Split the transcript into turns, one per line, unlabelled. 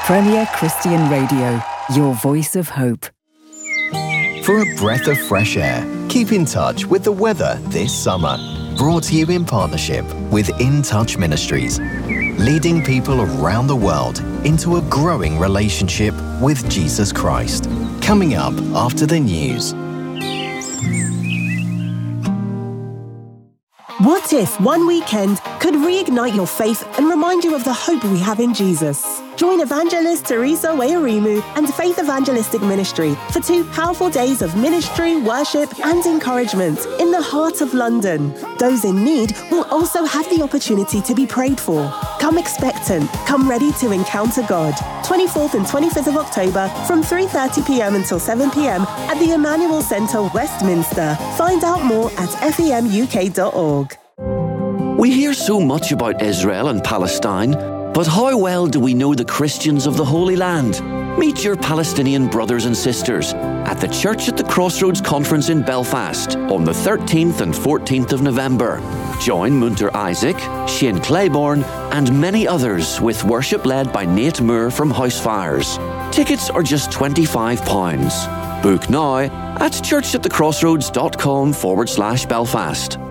Premier Christian Radio, your voice of hope.
For a breath of fresh air, keep in touch with the weather this summer. Brought to you in partnership with In Touch Ministries, leading people around the world into a growing relationship with Jesus Christ. Coming up after the news.
What if one weekend could reignite your faith and remind you of the hope we have in Jesus? Join evangelist Teresa Wayarimu and Faith Evangelistic Ministry for 2 powerful days of ministry, worship and encouragement in the heart of London. Those in need will also have the opportunity to be prayed for. Come expectant, come ready to encounter God. 24th and 25th of October from 3:30pm until 7pm at the Emmanuel Centre, Westminster. Find out more at femuk.org.
We hear so much about Israel and Palestine, but how well do we know the Christians of the Holy Land? Meet your Palestinian brothers and sisters at the Church at the Crossroads Conference in Belfast on the 13th and 14th of November. Join Munter Isaac, Shane Claiborne and many others with worship led by Nate Moore from Housefires. Tickets are just £25. Book now at churchatthecrossroads.com/Belfast.